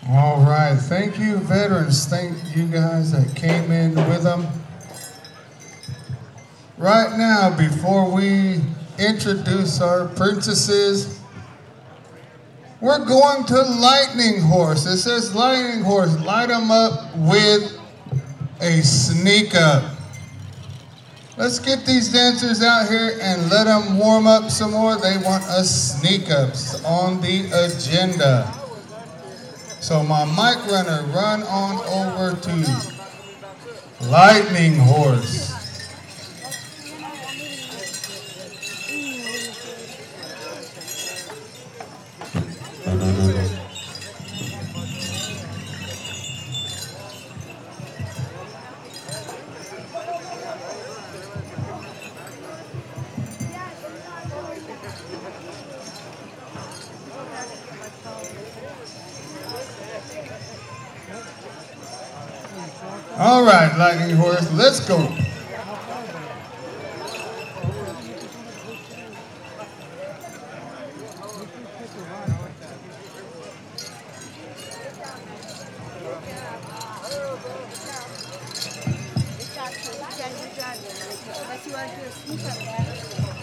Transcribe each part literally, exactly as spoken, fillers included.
All right, thank you, veterans. Thank you guys that came in with them. Right now, before we introduce our princesses, we're going to Lightning Horse. It says Lightning Horse, light them up with a sneak up. Let's get these dancers out here and let them warm up some more. They want us sneak ups on the agenda. So my mic runner, run on over to Lightning Horse. All right, Lightning Horse, let's go.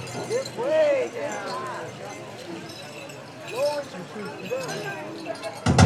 Way down.